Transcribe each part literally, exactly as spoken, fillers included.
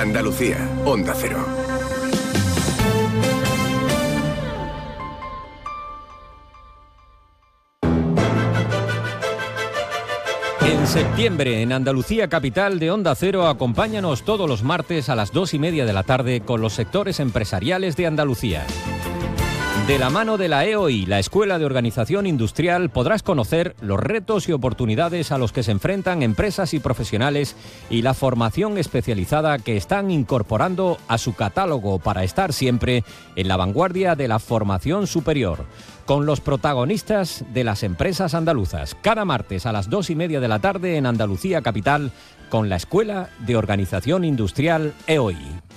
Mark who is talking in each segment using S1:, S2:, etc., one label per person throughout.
S1: Andalucía, Onda Cero.
S2: En septiembre, en Andalucía Capital de Onda Cero, acompáñanos todos los martes a las dos y media de la tarde con los sectores empresariales de Andalucía. De la mano de la E O I, la Escuela de Organización Industrial, podrás conocer los retos y oportunidades a los que se enfrentan empresas y profesionales y la formación especializada que están incorporando a su catálogo para estar siempre en la vanguardia de la formación superior, con los protagonistas de las empresas andaluzas. Cada martes a las dos y media de la tarde en Andalucía Capital con la Escuela de Organización Industrial E O I.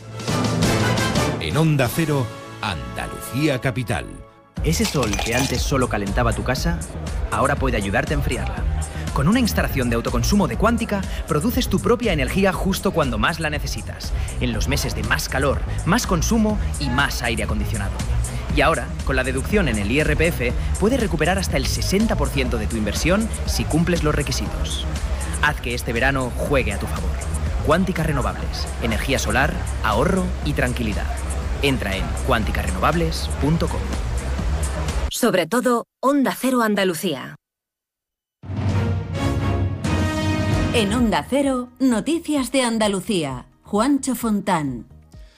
S3: En Onda Cero, Andalucía Capital.
S4: Ese sol que antes solo calentaba tu casa, ahora puede ayudarte a enfriarla. Con una instalación de autoconsumo de Quántica, produces tu propia energía justo cuando más la necesitas, en los meses de más calor, más consumo y más aire acondicionado. Y ahora, con la deducción en el I R P F, puedes recuperar hasta el sesenta por ciento de tu inversión si cumples los requisitos. Haz que este verano juegue a tu favor. Quántica Renovables, energía solar, ahorro y tranquilidad. Entra en cuántica renovables punto com.
S5: Sobre todo, Onda Cero Andalucía.
S6: En Onda Cero, Noticias de Andalucía. Juancho Fontán.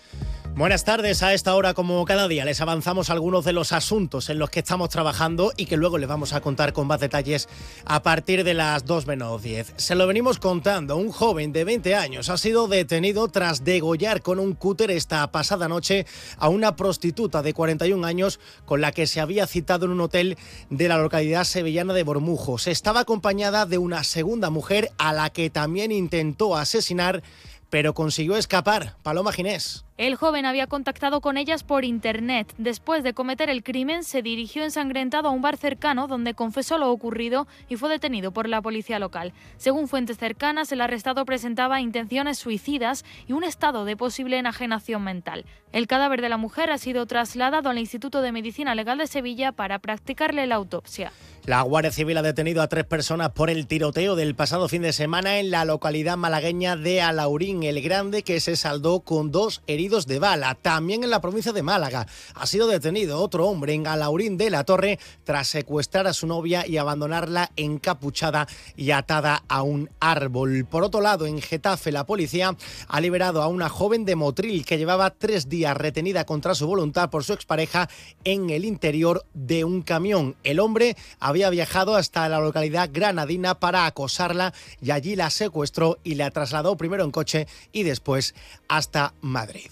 S7: Buenas tardes. A esta hora, como cada día, les avanzamos algunos de los asuntos en los que estamos trabajando y que luego les vamos a contar con más detalles a partir de las dos menos diez. Se lo venimos contando. Un joven de veinte años ha sido detenido tras degollar con un cúter esta pasada noche a una prostituta de cuarenta y un años con la que se había citado en un hotel de la localidad sevillana de Bormujos. Estaba acompañada de una segunda mujer a la que también intentó asesinar, pero consiguió escapar. Paloma Ginés.
S8: El joven había contactado con ellas por internet. Después de cometer el crimen, se dirigió ensangrentado a un bar cercano donde confesó lo ocurrido y fue detenido por la policía local. Según fuentes cercanas, el arrestado presentaba intenciones suicidas y un estado de posible enajenación mental. El cadáver de la mujer ha sido trasladado al Instituto de Medicina Legal de Sevilla para practicarle la autopsia.
S7: La Guardia Civil ha detenido a tres personas por el tiroteo del pasado fin de semana en la localidad malagueña de Alhaurín el Grande, que se saldó con dos heridos de bala. También en la provincia de Málaga ha sido detenido otro hombre en Alhaurín de la Torre tras secuestrar a su novia y abandonarla encapuchada y atada a un árbol. Por otro lado, en Getafe, la policía ha liberado a una joven de Motril que llevaba tres días retenida contra su voluntad por su expareja en el interior de un camión. El hombre había viajado hasta la localidad granadina para acosarla y allí la secuestró y la trasladó primero en coche y después hasta Madrid.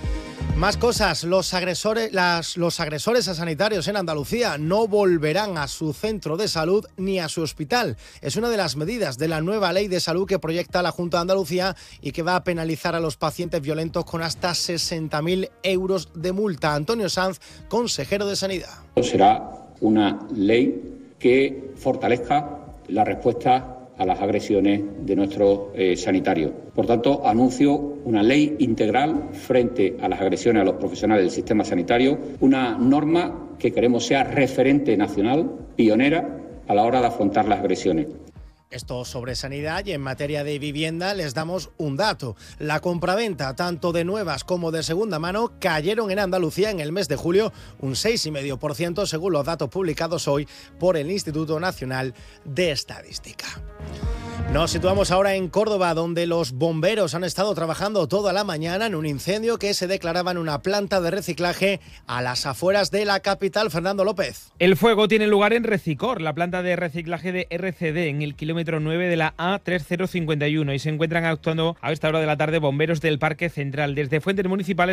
S7: Más cosas. Los agresores, las, los agresores a sanitarios en Andalucía no volverán a su centro de salud ni a su hospital. Es una de las medidas de la nueva ley de salud que proyecta la Junta de Andalucía y que va a penalizar a los pacientes violentos con hasta sesenta mil euros de multa. Antonio Sanz, consejero de Sanidad.
S9: Será una ley que fortalezca la respuesta a las agresiones de nuestros eh, sanitarios. Por tanto, anuncio una ley integral frente a las agresiones a los profesionales del sistema sanitario, una norma que queremos sea referente nacional, pionera a la hora de afrontar las agresiones.
S7: Esto sobre sanidad, y en materia de vivienda les damos un dato. La compraventa, tanto de nuevas como de segunda mano, cayeron en Andalucía en el mes de julio un seis coma cinco por ciento según los datos publicados hoy por el Instituto Nacional de Estadística. Nos situamos ahora en Córdoba, donde los bomberos han estado trabajando toda la mañana en un incendio que se declaraba en una planta de reciclaje a las afueras de la capital. Fernando López.
S10: El fuego tiene lugar en Recicor, la planta de reciclaje de R C D, en el kilómetro nueve de la A tres cero cinco uno, y se encuentran actuando a esta hora de la tarde bomberos del Parque Central. Desde fuentes municipales